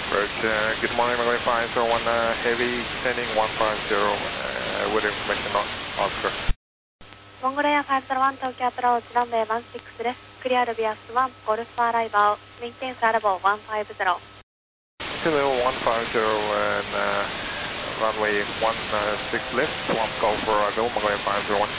Approach, good morning, Mongolia 501, heavy descending 150, with information on Oscar. Mongolia 501, Tokyo approach, runway 16 です。Clear Bias 1, Golf arrival, maintain level 150. Kilo 150 and runway 16 left, 1 Golf arrival, Mongolia 501.